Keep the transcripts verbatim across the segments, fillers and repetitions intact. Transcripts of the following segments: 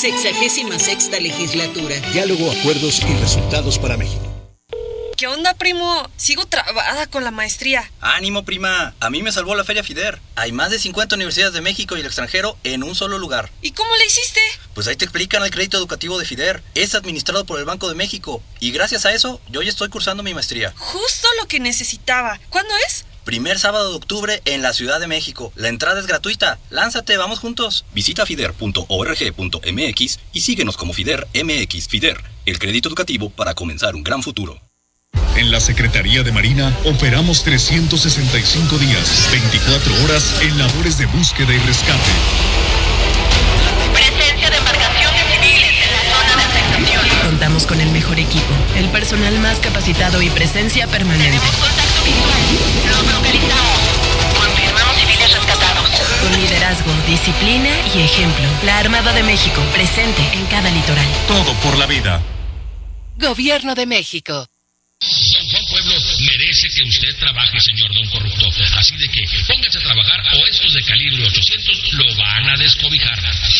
Sexagésima sexta legislatura. Diálogo, acuerdos y resultados para México. ¿Qué onda, primo? Sigo trabada con la maestría. ¡Ánimo, prima! A mí me salvó la Feria FIDER. Hay más de cincuenta universidades de México y el extranjero en un solo lugar. ¿Y cómo le hiciste? Pues ahí te explican el crédito educativo de FIDER. Es administrado por el Banco de México. Y gracias a eso, yo ya estoy cursando mi maestría. Justo lo que necesitaba. ¿Cuándo es? Primer sábado de octubre en la Ciudad de México. La entrada es gratuita. Lánzate, vamos juntos. Visita fider punto org punto m x y síguenos como FIDER M X. FIDER, el crédito educativo para comenzar un gran futuro. En la Secretaría de Marina operamos trescientos sesenta y cinco días, veinticuatro horas en labores de búsqueda y rescate. Presencia de embarcaciones civiles en la zona de afectación. Contamos con el mejor equipo, el personal más capacitado y presencia permanente. Tenemos contacto visual. Los localizamos. Confirmamos civiles rescatados. Con liderazgo, disciplina y ejemplo. La Armada de México, presente en cada litoral. Todo por la vida. Gobierno de México. Don Juan Pueblo merece que usted trabaje, señor don corrupto. Así de que póngase a trabajar o estos de calibre ochocientos lo van a descobijar.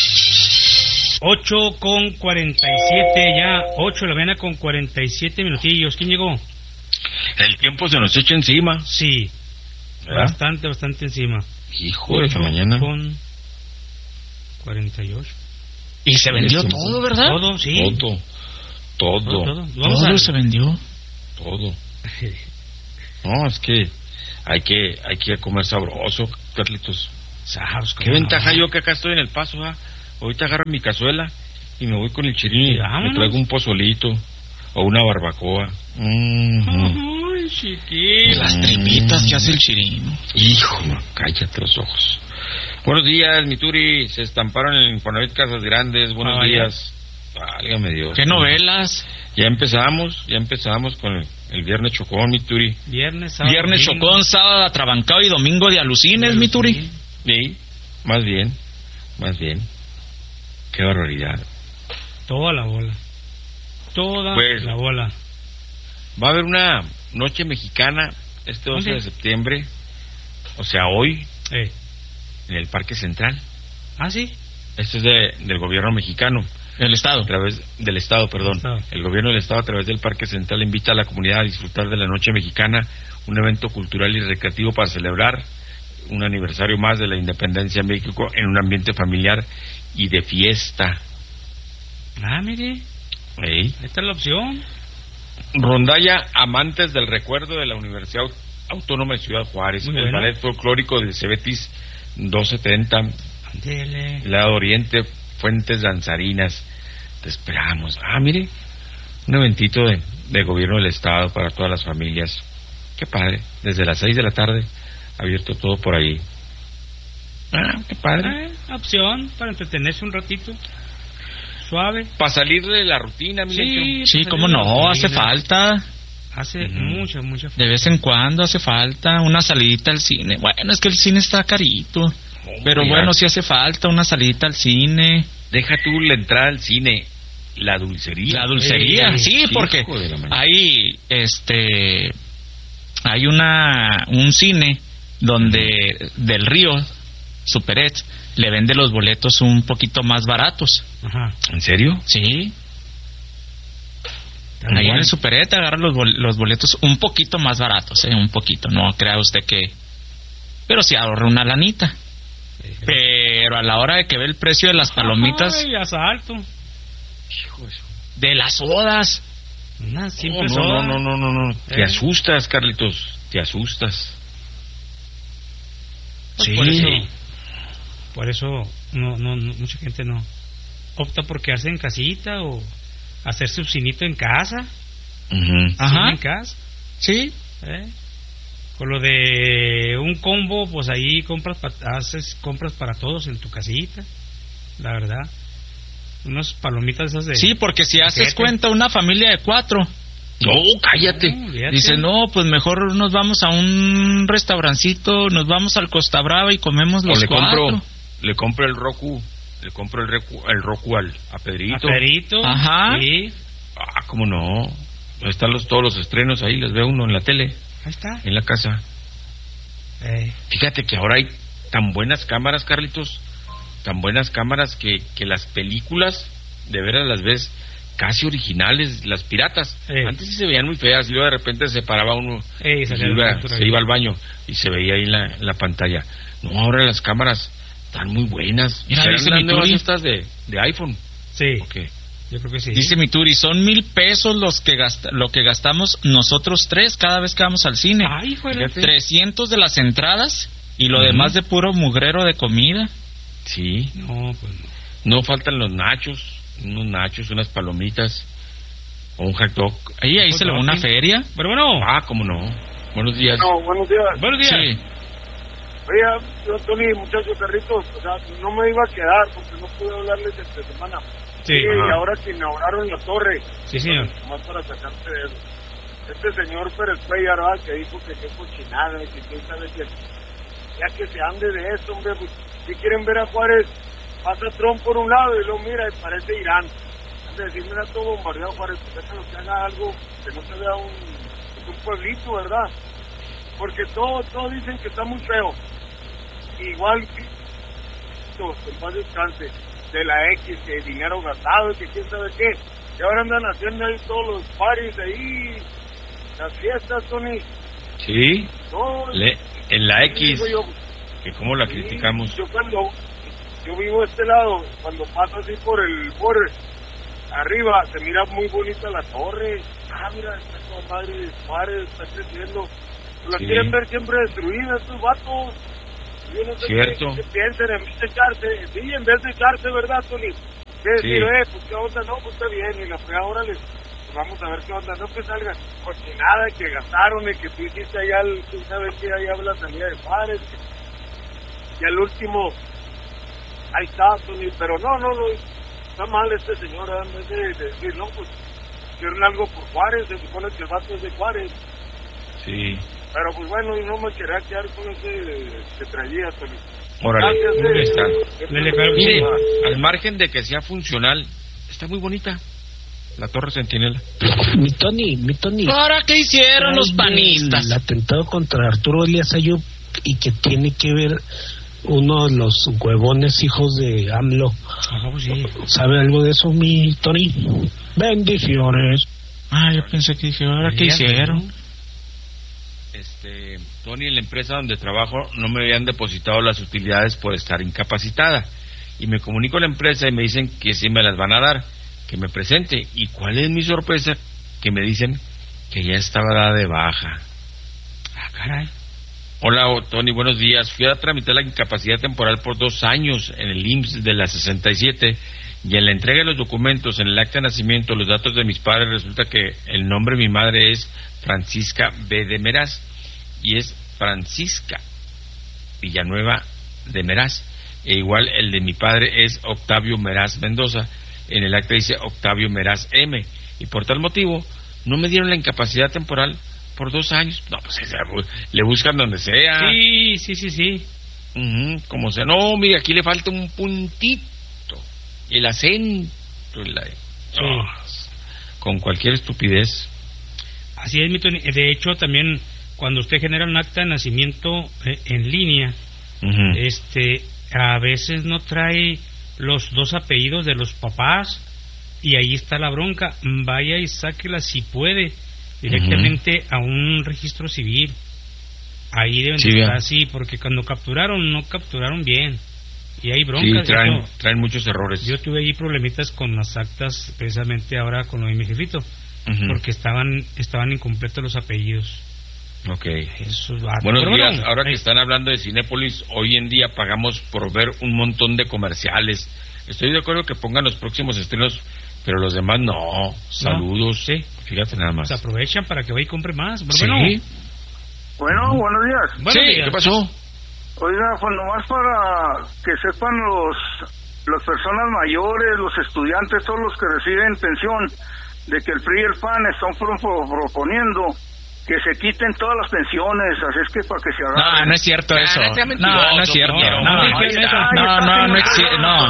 ocho con cuarenta y siete ya. ocho de la mañana con cuarenta y siete minutillos. ¿Quién llegó? El tiempo se nos echa encima. Sí. ¿Verdad? Bastante, bastante encima. Hijo de la mañana. Con cuarenta y ocho. Y se vendió todo, ¿verdad? Todo, sí. Todo. Todo. Todo, todo. Vamos todo a... se vendió. Todo. No, es que hay que hay que comer sabroso, Carlitos. Sabes, qué ventaja no. Yo que acá estoy en El Paso, ¿ah? Ahorita agarro mi cazuela y me voy con el chirino y me traigo un pozolito o una barbacoa. Mm-hmm. Ay, chiquito. Las tripitas que hace el chirino. Hijo, cállate los ojos. Buenos días, mi Turi. Se estamparon en el Infonavit Casas Grandes. Buenos ah, días. Válgame Dios. ¿Qué novelas? Ya empezamos, ya empezamos con el, el Viernes Chocón, mi Turi. Viernes, sábado, Viernes domingo. Chocón, sábado atrabancado y domingo de alucines, mi Turi. Sí, más bien, más bien. Qué barbaridad. Toda la bola. Toda pues, la bola. Va a haber una noche mexicana este doce de septiembre, o sea, hoy, eh. en el Parque Central. ¿Ah, sí? Esto es de, del gobierno mexicano. El Estado. A través del Estado, perdón. Estado. El gobierno del Estado, a través del Parque Central, invita a la comunidad a disfrutar de la Noche Mexicana, un evento cultural y recreativo para celebrar un aniversario más de la independencia en México en un ambiente familiar y de fiesta. Ah, mire. ¿Sí? Esta es la opción. Rondalla Amantes del Recuerdo de la Universidad Autónoma de Ciudad Juárez. Muy el bueno. Ballet folclórico del Cebetis doscientos setenta. Dele. Lado Oriente, Fuentes Danzarinas. Te esperamos. Ah, mire, un eventito de, de gobierno del Estado para todas las familias. Qué padre. Desde las seis de la tarde, abierto todo por ahí. Ah, qué padre. Ah, opción para entretenerse un ratito. Suave. Para salir de la rutina, mi Sí, sí, cómo no, hace falta. Hace uh-huh. mucha, mucha falta. De vez en cuando hace falta una salidita al cine. Bueno, es que el cine está carito. Oh, pero mira. Bueno, sí hace falta una salidita al cine. Deja tú la entrada al cine, la dulcería. La dulcería, eh, sí, porque hay, este, hay una, un cine donde uh-huh. del Río, Superet, le vende los boletos un poquito más baratos. Ajá. ¿En serio? Sí. Ahí bueno. En el Superet agarra los, bol- los boletos un poquito más baratos, eh, un poquito, no crea usted que... Pero sí ahorra una lanita. Pero a la hora de que ve el precio de las palomitas... ¡Ay, asalto! De las sodas. Una simple no, soda. No, no, no, no, no. ¿Eh? Te asustas, Carlitos. Te asustas. Pues sí. Por eso, por eso no, no, no, mucha gente no opta por quedarse en casita o hacer su cinito en casa. Uh-huh. Ajá. En casa. Sí. ¿Eh? Con lo de un combo, pues ahí compras pa- haces compras para todos en tu casita, la verdad. Unas palomitas esas de... Sí, porque si haces paquete. Cuenta una familia de cuatro... No, cállate. No, dice, no, pues mejor nos vamos a un restaurancito, nos vamos al Costa Brava y comemos los o le cuatro. Compro, le compro el Roku, le compro el, recu, el Roku al, a Pedrito. A Pedrito. Ajá. Sí. Ah, cómo no. Están los, todos los estrenos ahí, les ve uno en la tele. Ahí está. En la casa. Eh. Fíjate que ahora hay tan buenas cámaras, Carlitos, tan buenas cámaras que, que las películas, de veras las ves casi originales, las piratas. Eh. Antes sí se veían muy feas, y luego de repente se paraba uno, eh, y se, iba, se iba al baño y se veía ahí en la, en la pantalla. No, ahora las cámaras están muy buenas. Mira, dice las mi nuevas Turi. estas de, de iPhone. Sí. Okay. Yo creo que sí. Dice mi Turi, son mil pesos los que gasta, lo que gastamos nosotros tres cada vez que vamos al cine. Ay, fuera. trescientos de las entradas y lo uh-huh. demás de puro mugrero de comida. Sí. No, pues no. No faltan los nachos, unos nachos, unas palomitas o un hot dog. Ahí, ahí se le va una feria. Pero bueno. Ah, cómo no. Buenos días. No, buenos días. Buenos días. Sí. Oye, yo, Tony, muchachos, Carritos, o sea, no me iba a quedar porque no pude hablarles esta semana. Sí. Y ajá. ahora que inauguraron la torre. Sí, señor. Más para sacarte de eso. Este señor Pérez Cuellar, ¿verdad? Que dijo que qué cochinada, que quién sabe que... Ya que se ande de eso, hombre, pues, si quieren ver a Juárez, pasa Trump por un lado y luego mira, y parece Irán. Han de decir, mira, todo bombardeado Juárez, pues déjalo que haga algo, que no se vea un, un pueblito, ¿verdad? Porque todos todo dicen que está muy feo. Igual que en paz descanse, de la X, que dinero gastado, que quién sabe qué. Y ahora andan haciendo ahí todos los parties ahí, las fiestas, Tony. Sí, no, Le, en la X, yo, que cómo la sí, criticamos. Yo cuando, yo vivo de este lado, cuando paso así por el border, arriba, se mira muy bonita la torre. Ah, mira, está con madre de Juárez, está creciendo. La sí. quieren ver siempre destruida, estos vatos. Yo no sé Cierto. qué, qué piensen en vez de echarse, sí, en vez de echarse, ¿verdad, Tony? Que decir, sí. eh, pues qué onda, no, pues está bien, y la fregada, órale, pues vamos a ver qué onda, no que salga cochinada, que gastaron, y que tú hiciste allá, el, tú sabes que ahí habla la salida de Juárez, y al último, ahí está, Tony, pero no, no, no, está mal este señor, en vez de, de decir, no, pues, quieren algo por Juárez, se supone que el vato es de Juárez. Sí. Pero pues bueno, y no me quería quedar con ese que traía, Tony. Órale, Gracias, está. eh, Mire, al margen de que sea funcional, está muy bonita la Torre Centinela. Mi Tony, mi Tony. ¿Ahora qué hicieron los panistas? El atentado contra Arturo Elías Ayub y que tiene que ver uno de los huevones hijos de AMLO. Ajá, pues sí. ¿Sabe algo de eso, mi Tony? Bendiciones. Ah, yo pensé que dije, ¿ahora qué hicieron? Este, Tony, en la empresa donde trabajo no me habían depositado las utilidades por estar incapacitada y me comunico a la empresa y me dicen que sí me las van a dar, que me presente. ¿Y cuál es mi sorpresa? Que me dicen que ya estaba dada de baja. Ah, caray. Hola, Tony, buenos días. Fui a tramitar la incapacidad temporal por dos años en el I M S S de la sesenta y siete y en la entrega de los documentos, en el acta de nacimiento, los datos de mis padres, resulta que el nombre de mi madre es Francisca B. de Meraz y es Francisca Villanueva de Meraz, e igual el de mi padre es Octavio Meraz Mendoza, en el acta dice Octavio Meraz M, y por tal motivo no me dieron la incapacidad temporal por dos años. No, pues le buscan donde sea. Sí, sí, sí, sí. Uh-huh, como sea, no, mire, aquí le falta un puntito, el acento, la... Sí. Oh, con cualquier estupidez. Así es, mi Tony. De hecho, también cuando usted genera un acta de nacimiento eh, en línea, uh-huh. este, a veces no trae los dos apellidos de los papás y ahí está la bronca. Vaya y sáquela si puede directamente uh-huh. a un registro civil. Ahí deben sí, de estar así, porque cuando capturaron, no capturaron bien. Y hay broncas. Sí, traen, hecho, traen muchos errores. Yo tuve ahí problemitas con las actas, precisamente ahora con lo de mi jefito. Uh-huh. Porque estaban estaban incompletos los apellidos. Ok. Eso, Buenos días. Bueno, ahora que están hablando de Cinépolis, hoy en día pagamos por ver un montón de comerciales. Estoy de acuerdo que pongan los próximos estrenos, pero los demás no. Saludos. No, sí. Fíjate nada más. Se aprovechan para que vaya y compre más. Sí. Bueno, bueno, buenos días. Buenos sí, días. ¿Qué pasó? Oiga, pues nomás para que sepan los las personas mayores, los estudiantes, todos los que reciben pensión, de que el P R I y el P A N están pro, pro, proponiendo que se quiten todas las pensiones, así es que para que se agarren. No, no es cierto eso. Ah, No, no es cierto. no, No, no, no, no existe. No,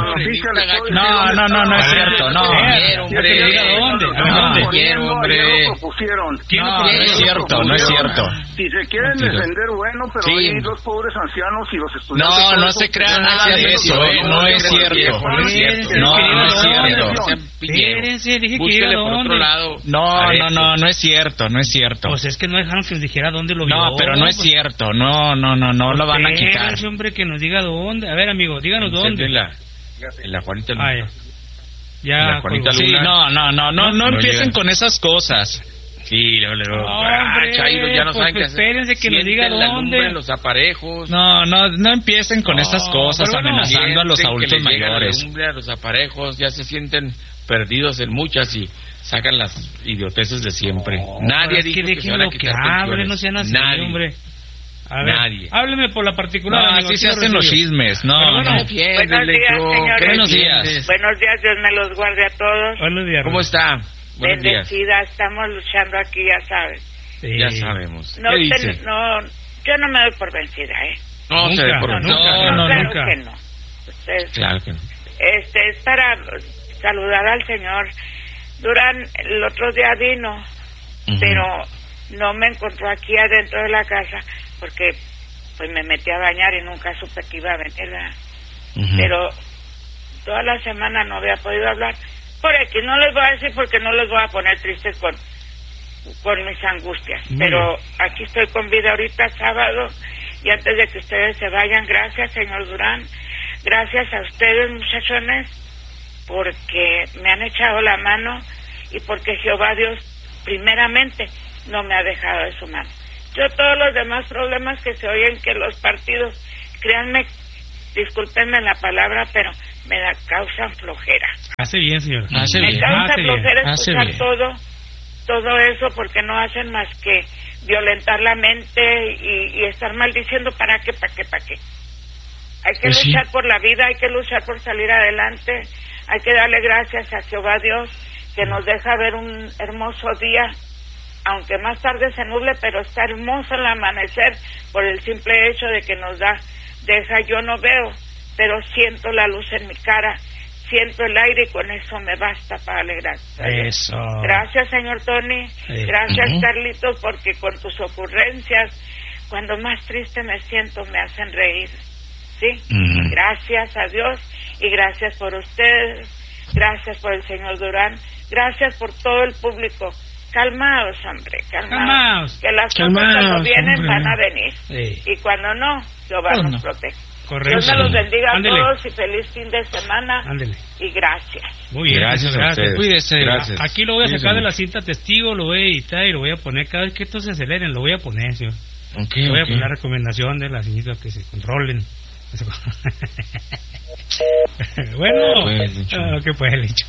no, no, no, no es cierto. No, hombre. Diga dónde. No, quiero, hombre. No, no es cierto, no es cierto. Si se quieren defender, bueno, pero Sí. hay dos pobres ancianos y los estudiantes. No, por no eso, se crea pues, nada de eso, eh. No es cierto. No es cierto. No, no es cierto. Espérense, dije que Búsquele diga por otro dónde. lado. No, no, no, no es cierto, no es cierto. Pues es que no dejaron que nos dijera dónde lo vio. No, pero no es pues. cierto. No, no, no, no lo van a quitar. Espérense, hombre, que nos diga dónde. A ver, amigo, díganos dónde. En la, en la Juanita Luna. Ah, ya. Ya, La Juanita colgó. Sí, Luna. no, no, no, no, no No empiecen llegan. con esas cosas. Sí, luego, luego. No, Ah, hombre, Chairo, ya no pues saben qué hacer. espérense que nos diga Sienten la dónde. lumbre en los aparejos. No, no, no empiecen con No, esas cosas pero bueno, amenazando a los Sienten que adultos les llega la mayores. lumbre a los aparejos, ya se sienten perdidos en muchas y sacan las idioteces de siempre. Nadie es dijo que que se dejen van a lo que quitar hable, pensiones. no sean así, Nadie. hombre. A ver, Nadie. hábleme por la particular. No, amigo, así aquí se lo hacen los recibo. chismes. No, Pero bueno, no. Buenos días, señores. Buenos días. Buenos días, Dios me los guarde a todos. Buenos días. ¿Cómo está? Buenos días. Bendecida, estamos luchando aquí, ya sabes. Sí. Ya sabemos. No, ¿Qué te- dice? no, yo no me doy por vencida, ¿eh? No, Nunca, se ve por no, vencido. nunca. No, no, claro nunca. que no. Ustedes- Claro que no. Este es para saludar al señor Durán. El otro día vino, Ujú. pero no me encontró aquí adentro de la casa porque pues me metí a bañar y nunca supe que iba a venir, ¿verdad? Ujú. Pero toda la semana no había podido hablar. Por aquí no les voy a decir porque no les voy a poner tristes con con mis angustias. Muy Pero aquí estoy con vida ahorita sábado y antes de que ustedes se vayan, gracias señor Durán, gracias a ustedes muchachones porque me han echado la mano y porque Jehová Dios primeramente no me ha dejado de su mano. Yo todos los demás problemas que se oyen que los partidos, créanme, discúlpenme la palabra, pero me da causan flojera. Hace bien, señor. Hace Me bien. causa hace bien. flojera hace escuchar bien. todo, todo eso porque no hacen más que violentar la mente y, y estar maldiciendo para qué, para qué, para qué. Hay que Pues sí. luchar por la vida, hay que luchar por salir adelante, hay que darle gracias a Jehová Dios que nos deja ver un hermoso día, aunque más tarde se nuble, pero está hermoso el amanecer por el simple hecho de que nos da, deja, yo no veo, pero siento la luz en mi cara, siento el aire y con eso me basta para alegrar. Eso. Gracias, señor Tony. Sí. Gracias, Ujú. Carlitos, porque con tus ocurrencias, cuando más triste me siento, me hacen reír. ¿Sí? Ujú. Gracias a Dios y gracias por ustedes. Gracias por el señor Durán. Gracias por todo el público. Calmaos, hombre, calmaos. Calmaos. Que las Calmaos, cosas cuando vienen hombre. van a venir. Sí. Y cuando no, Jehová Pues nos no. protege. Correcto. Dios me los bendiga Ándele. a todos y feliz fin de semana. Ándele. Y gracias. Muy bien. Gracias a gracias. ustedes. Cuídese. Gracias. Aquí lo voy a Cuídese sacar de mucho. la cinta testigo, lo voy a editar y lo voy a poner. Cada vez que esto se aceleren, lo voy a poner, señor. Ok, Le voy a ok. poner la recomendación de las señoritas que se controlen. Bueno, Pues, Lencho. ah, ¿qué puede, Lencho?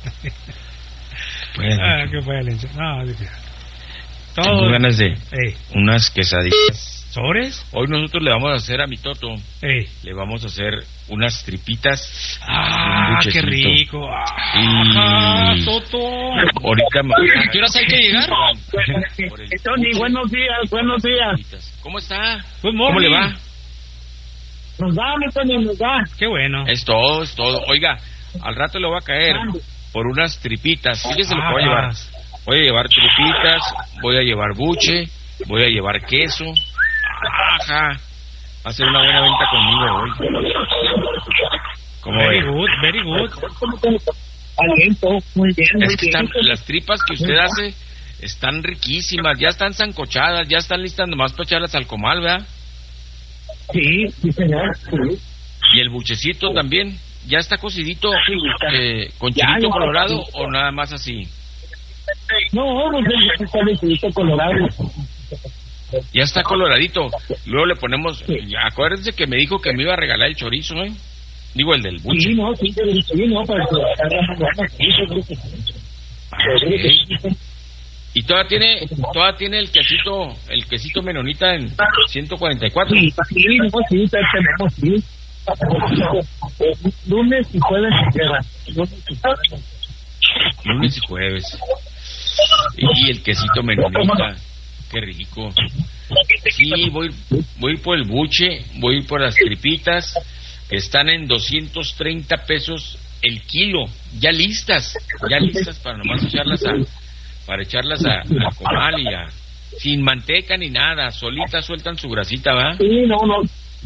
Pues, Ah, ¿qué puede, Lencho? No, dice, Tengo todo. ganas de Ey, unas quesadillas. ¿sobres? Hoy nosotros le vamos a hacer a mi Toto, Ey. le vamos a hacer unas tripitas. Ah, un qué buchecito. rico. Ah, Y Toto. ahorita me... ¿A qué horas hay que llegar? Por el- Tony, buenos días, buenos días. ¿Cómo está? Good ¿Cómo le morning. va? Nos da, mi Tony, nos da. Qué bueno. Es todo, es todo. Oiga, al rato le voy a caer por unas tripitas. Fíjese lo que voy a llevar. Voy a llevar tripitas, voy a llevar buche, voy a llevar queso. Ajá. Va a ser una buena venta conmigo hoy. ¿Cómo Very ve? good, very good. Aliento, muy bien, muy Es que bien. están, las tripas que usted hace están riquísimas, ya están sancochadas, ya están listas nomás para echarlas al comal, ¿verdad? Sí, sí, señor. Sí. Y el buchecito también, ¿ya está cocidito eh, con Ya, chilito ya. colorado o nada más así? No, no sé si está el chilito colorado. Ya está coloradito. Luego le ponemos, acuérdense que me dijo que me iba a regalar el chorizo, ¿eh? Digo, el del buche. Sí, no, sí, sí, no, para que haga más ganas, sí, seguro que sí. Ah, ok. Y todavía tiene, todavía tiene el quesito, el quesito menonita en ciento cuarenta y cuatro. Sí, sí, no, sí, ya tenemos, sí. Lunes y jueves se queda. Lunes y jueves. Lunes y jueves. Y, y el quesito menonita. qué rico. Sí, voy, voy por el buche, voy por las tripitas, que están en doscientos treinta pesos el kilo, ya listas, ya listas para nomás echarlas a, para echarlas a, a comal y a, sin manteca ni nada, solitas sueltan su grasita, ¿va? Sí, no, no.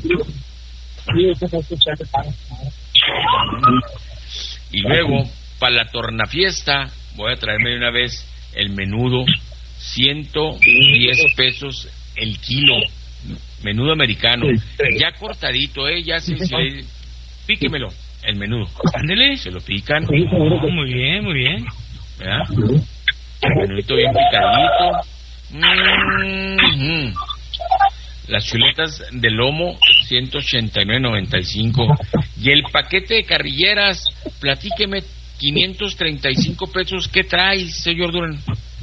Y luego, para la tornafiesta, voy a traerme de una vez el menudo, ciento diez pesos el kilo, menudo americano, ya cortadito, eh, ya se, se píquemelo, el menudo, ándele, se lo pican, oh, muy bien, muy bien, ¿verdad? El menudito bien picadito, mm-hmm. Las chuletas de lomo, ciento ochenta y nueve noventa y cinco, y el paquete de carrilleras, platíqueme, quinientos treinta y cinco pesos, ¿qué trae, señor Durán?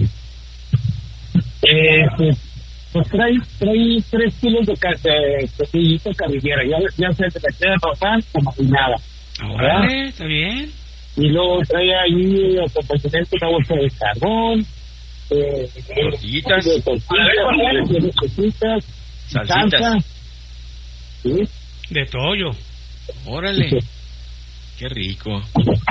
Eh, pues, pues trae, trae tres kilos de costillita carrillera, ya, ya se te queda normal o marinada. Vale, está bien. Y luego trae ahí acompañamiento una bolsa de carbón, eh, tortillitas, de tortillas, tortillitas, salsitas, salsa, ¿sí? De tollo. Órale, sí. Qué rico.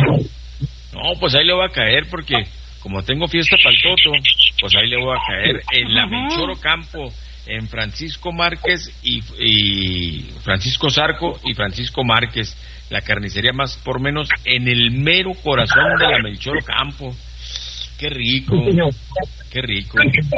No, pues ahí le voy a caer porque como tengo fiesta para el Toto, pues ahí le voy a caer en la Melchor Ocampo, en Francisco Márquez y, y Francisco Zarco y Francisco Márquez, la carnicería más por menos en el mero corazón de la Melchor Ocampo. Qué rico, qué rico.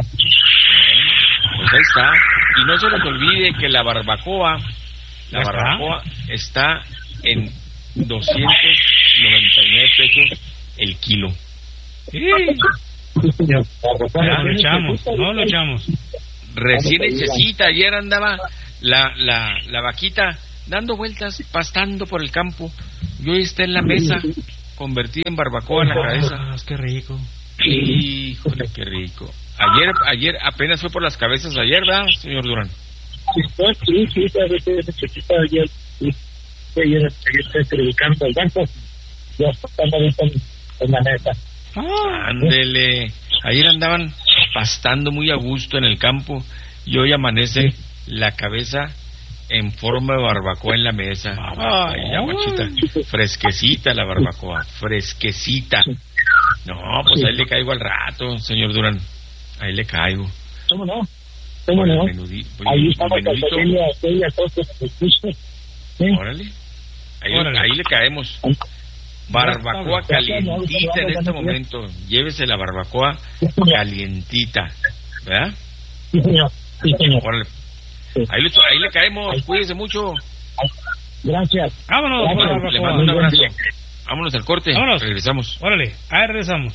Pues ahí está. Y no se les olvide que la barbacoa, la barbacoa está en doscientos noventa y nueve pesos el kilo. Sí. Ya, lo echamos, no lo echamos. Recién hechecita, ayer andaba la, la, la vaquita dando vueltas, pastando por el campo. Y hoy está en la mesa, convertida en barbacoa en la cabeza. Ah, qué rico. Híjole, qué rico. Ayer, ayer apenas fue por las cabezas ayer, ¿verdad, señor Durán? Sí, sí, sí, a veces necesita ayer, sí, ayer, ayer estoy dedicando al banco, ya están ahorita en la mesa. Ah, ándele. Ayer andaban pastando muy a gusto en el campo y hoy amanece la cabeza en forma de barbacoa en la mesa. Ay, ya, guachita. Fresquecita la barbacoa, fresquecita. No, pues ahí le caigo al rato, señor Durán. Ahí le caigo. ¿Cómo no? ¿Cómo no? Menudí, ahí estamos aquella, aquella cosa que escucha. Órale. Ahí, Órale. Ahí le caemos. Barbacoa calientita en este momento. Llévese la barbacoa calientita, ¿verdad? Sí, señor. Sí, señor. Órale. Ahí le, ahí le caemos. Cuídese mucho. Gracias. Vámonos. Vámonos. Le mando un abrazo. Vámonos al corte. Vámonos. Regresamos. Órale. Ahí regresamos.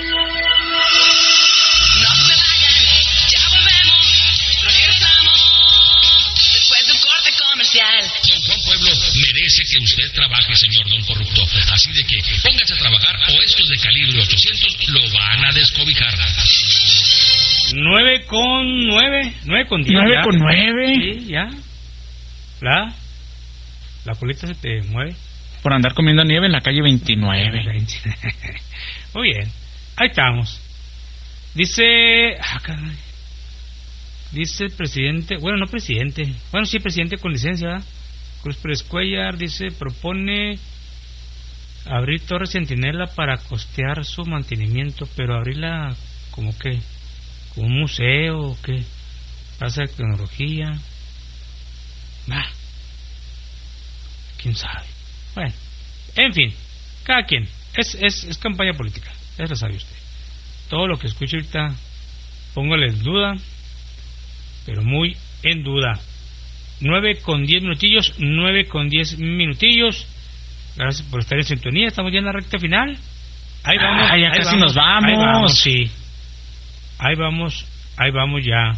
Don Juan Pueblo merece que usted trabaje, señor don corrupto. Así de que póngase a trabajar o estos de calibre ochocientos lo van a descobijar. Nueve con nueve, nueve con diez. Nueve ya. con nueve. Sí, ya. La, la colita se te mueve. Por andar comiendo nieve en la calle veintinueve. Muy bien, ahí estamos. Dice, ah, caray. Dice el presidente, bueno, no presidente, bueno, sí, presidente con licencia, ¿verdad? Cruz Pérez Cuellar, dice, propone abrir Torre Centinela para costear su mantenimiento, pero abrirla como que, como un museo, o qué, plaza de tecnología, bah, quién sabe. Bueno, en fin, cada quien, es, es, es campaña política, ya lo sabe usted. Todo lo que escuche ahorita, póngale en duda, pero muy en duda. Nueve con diez minutillos, nueve con diez minutillos. Gracias por estar en sintonía. Estamos ya en la recta final. Ahí vamos. Ah, ya ahí casi vamos, nos vamos. Ahí vamos, sí. Ahí vamos, ahí vamos ya.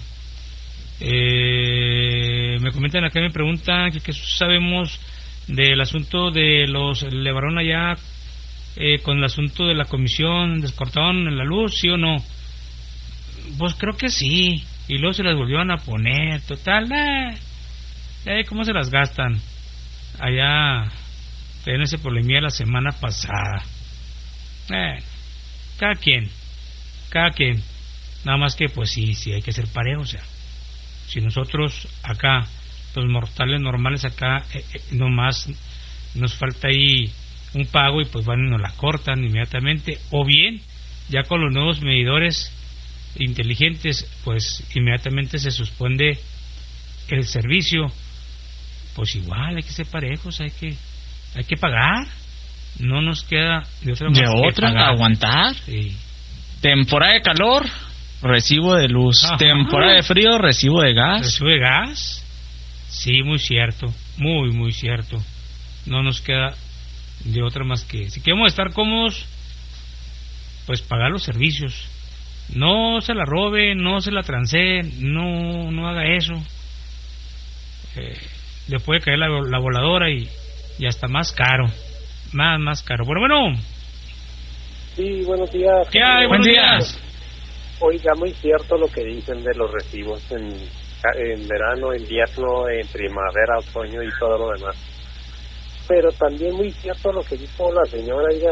Eh, me comentan acá, me preguntan que qué sabemos del asunto de los Levarón allá, eh, con el asunto de la comisión, descortaron en la luz, ¿sí o no? Pues creo que sí. Y luego se las volvieron a poner, total, eh, eh, ¿cómo se las gastan? Allá, en ese problemilla la semana pasada. Eh, cada quien, cada quien. Nada más que, pues sí, sí hay que ser parejos, o sea, si nosotros acá, los mortales normales acá, eh, eh, nomás nos falta ahí un pago y pues van y nos la cortan inmediatamente, o bien, ya con los nuevos medidores inteligentes, pues inmediatamente se suspende el servicio. Pues igual, hay que ser parejos, hay que hay que pagar, no nos queda de otra de más otra, que pagar. Aguantar. Sí. Temporada de calor, recibo de luz. Ajá. Temporada de frío, recibo de gas. Recibo de gas, sí, muy cierto, muy, muy cierto. No nos queda de otra más que, si queremos estar cómodos, pues pagar los servicios. No se la robe, no se la transee, no, no haga eso. Eh, le puede caer la, la voladora y, y hasta más caro, más, más caro. Bueno, bueno. Sí, buenos días. ¿Qué hay? Buenos días. Oiga, muy cierto lo que dicen de los recibos en, en verano, invierno, en primavera, otoño y todo lo demás. Pero también muy cierto lo que dijo la señora, oiga,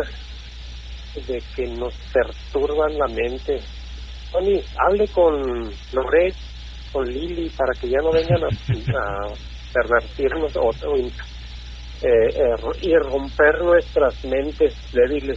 de que nos perturban la mente. Tony, hable con Loret, con Lili, para que ya no vengan a, a pervertirnos o, o eh, eh, y romper nuestras mentes débiles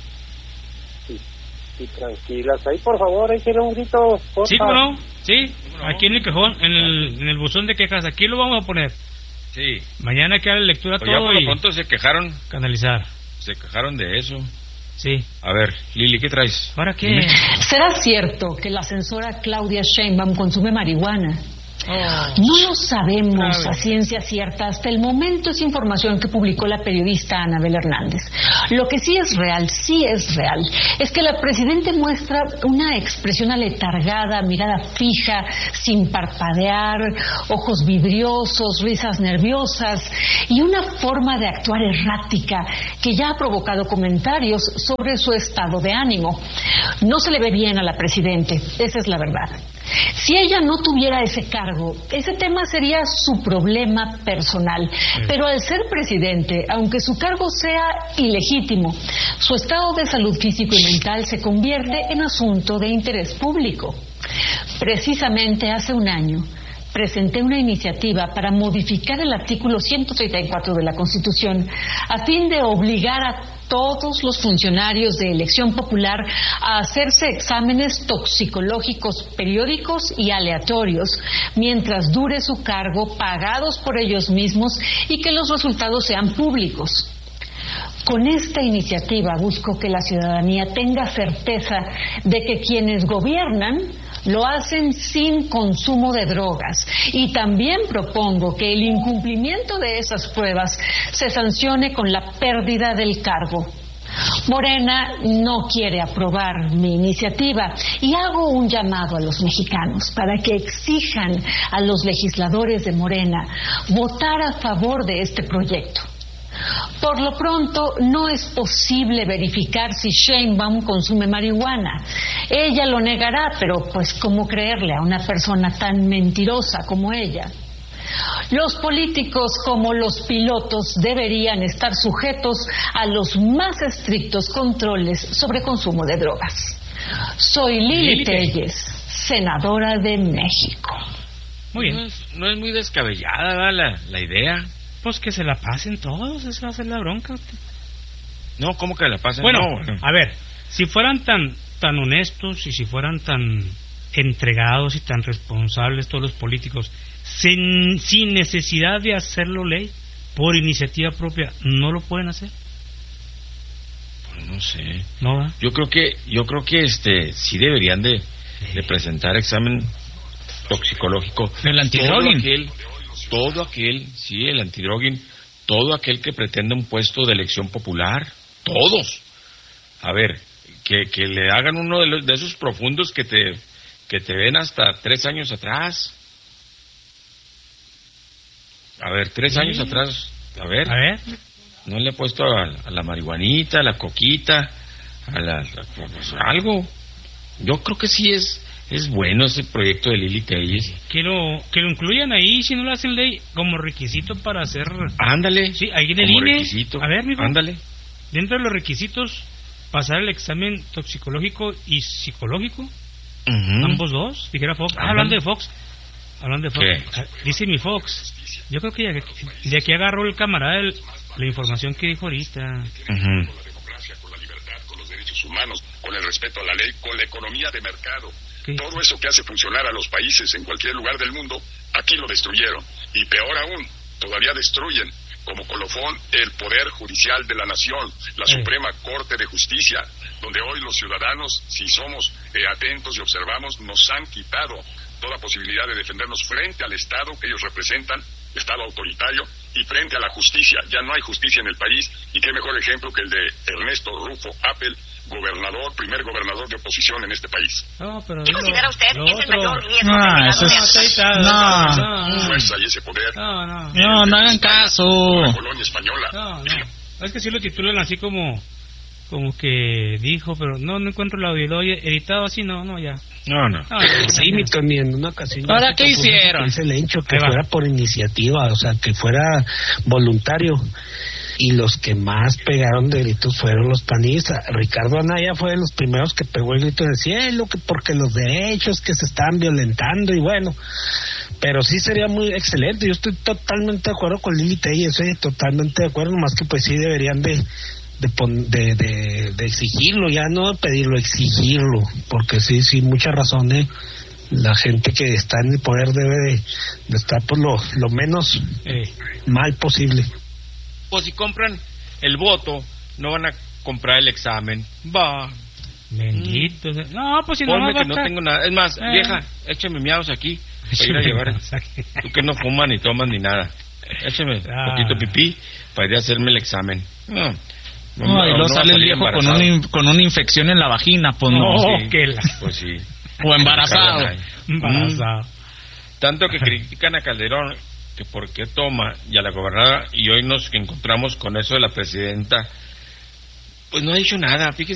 y, y, y tranquilas. Ahí, por favor, ahí tiene un grito. Porfa. Sí, ¿no? Sí, aquí en el cajón, en el, en el buzón de quejas, aquí lo vamos a poner. Sí. Mañana queda la lectura pues todo ya por lo y pronto se quejaron. Canalizar. Se quejaron de eso. Sí. A ver, Lili, ¿qué traes? ¿Para qué? Dime. ¿Será cierto que la censora Claudia Sheinbaum consume marihuana? Oh, no lo sabemos claro. a ciencia cierta hasta el momento. Es información que publicó la periodista Anabel Hernández. Lo que sí es real, sí es real, es que la presidenta muestra una expresión aletargada, mirada fija, sin parpadear, ojos vidriosos, risas nerviosas y una forma de actuar errática que ya ha provocado comentarios sobre su estado de ánimo. No se le ve bien a la presidenta, esa es la verdad. Si ella no tuviera ese cargo, ese tema sería su problema personal. Sí. Pero al ser presidente, aunque su cargo sea ilegítimo, su estado de salud físico y mental se convierte en asunto de interés público. Precisamente hace un año, presenté una iniciativa para modificar el artículo ciento treinta y cuatro de la Constitución a fin de obligar a todos los funcionarios de elección popular a hacerse exámenes toxicológicos periódicos y aleatorios mientras dure su cargo, pagados por ellos mismos, y que los resultados sean públicos. Con esta iniciativa busco que la ciudadanía tenga certeza de que quienes gobiernan lo hacen sin consumo de drogas, y también propongo que el incumplimiento de esas pruebas se sancione con la pérdida del cargo. Morena no quiere aprobar mi iniciativa y hago un llamado a los mexicanos para que exijan a los legisladores de Morena votar a favor de este proyecto. Por lo pronto, no es posible verificar si Sheinbaum consume marihuana. Ella lo negará, pero pues ¿cómo creerle a una persona tan mentirosa como ella? Los políticos, como los pilotos, deberían estar sujetos a los más estrictos controles sobre consumo de drogas. Soy Lili, Lili Telles, senadora de México. Muy bien. No es, no es muy descabellada la, la idea. Pues que se la pasen todos, esa va a ser la bronca. No, ¿cómo que la pasen? Bueno, no. a ver, si fueran tan tan honestos y si fueran tan entregados y tan responsables todos los políticos, sin, sin necesidad de hacerlo ley, por iniciativa propia, ¿no lo pueden hacer? Pues no sé. ¿No va? Yo creo que, yo creo que este sí deberían de, de presentar examen toxicológico. ¿El antidroguín? Todo aquel, sí, el antidroguín, todo aquel que pretenda un puesto de elección popular, todos. A ver, que, que le hagan uno de, los, de esos profundos que te, que te ven hasta tres años atrás. A ver, tres sí. años atrás, a ver. A ver. No le he puesto a, a la marihuanita, a la coquita, a la, a, pues, algo. Yo creo que sí es... Es bueno ese proyecto de Lili Telles. Que lo, que lo incluyan ahí, si no lo hacen ley, como requisito para hacer... Ándale. Sí, ahí en el I N E. Requisito. A ver, mijo. Ándale. Dentro de los requisitos, pasar el examen toxicológico y psicológico. Uh-huh. Ambos dos, dijera Fox. Ah, hablando de Fox. Hablando de Fox. ¿Qué? Dice mi Fox. Yo creo que de, de aquí agarró el camarada el, la información que dijo ahorita. Uh-huh. Humanos, con el respeto a la ley, con la economía de mercado. ¿Qué? Todo eso que hace funcionar a los países en cualquier lugar del mundo, aquí lo destruyeron. Y peor aún, todavía destruyen, como colofón, el poder judicial de la nación, la eh. Suprema Corte de Justicia, donde hoy los ciudadanos, si somos eh, atentos y observamos, nos han quitado toda posibilidad de defendernos frente al Estado que ellos representan, Estado autoritario, y frente a la justicia. Ya no hay justicia en el país, y qué mejor ejemplo que el de Ernesto Rufo Appel, gobernador, primer gobernador de oposición en este país. No, pero ¿Qué considera usted que es el mayor riesgo? No, eso es... No, no, fuerza y ese poder. No, no. No, no hagan caso. La colonia española. No, no. Es que sí lo titulan así como... Como que dijo, pero no, no encuentro el audio. Editado así, no, no, ya. No, no. no sí, mi Tony, en una ocasión. ¿Ahora qué hicieron? Es el hecho que fuera por iniciativa, o sea, que fuera voluntario. Y los que más pegaron de gritos fueron los panistas. Ricardo Anaya fue de los primeros que pegó el grito del cielo, que porque los derechos que se están violentando, y bueno, pero sí sería muy excelente. Yo estoy totalmente de acuerdo con Lili Telles, estoy totalmente de acuerdo, más que pues sí deberían de de, de, de, de exigirlo, ya no pedirlo, exigirlo, porque sí, sí, mucha razón, ¿eh? La gente que está en el poder debe de, de estar por lo, lo menos eh. mal posible. Pues si compran el voto, no van a comprar el examen. Va. Bendito. Mm. No, pues si no, Ponme no que no tengo nada. Es más, eh. vieja, échame miados aquí para ir a llevar. Tú que no fumas ni tomas ni nada. Échame ah. un poquito pipí para ir a hacerme el examen. No. No, no, y luego no sale el viejo con, un, con una infección en la vagina, pues no. no sí. que la... Pues sí. O embarazado. Embarazado. Mm. Tanto que critican a Calderón que por qué toma, y a la gobernadora, y hoy nos encontramos con eso de la presidenta, pues no ha dicho nada, fíjese.